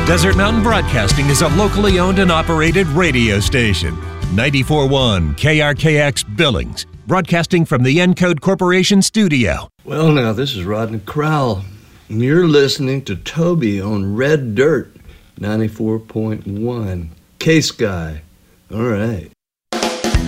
Desert Mountain Broadcasting is a locally owned and operated radio station. 94.1 KRKX Billings, broadcasting from the Encode Corporation studio. Well, now, this is Rodney Crowell, and you're listening to Toby on Red Dirt 94.1 K-Sky. All right.